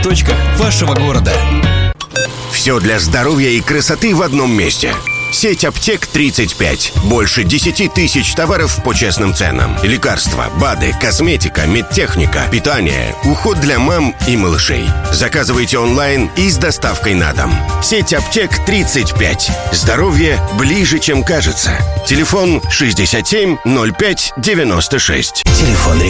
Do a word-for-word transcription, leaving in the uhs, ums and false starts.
точках вашего города. Все для здоровья и красоты в одном месте. Сеть аптек тридцать пять. Больше десять тысяч товаров по честным ценам. Лекарства, БАДы, косметика, медтехника, питание, уход для мам и малышей. Заказывайте онлайн и с доставкой на дом. Сеть аптек тридцать пять. Здоровье ближе, чем кажется. Телефон шестьдесят семь ноль пять девяносто шесть. Телефон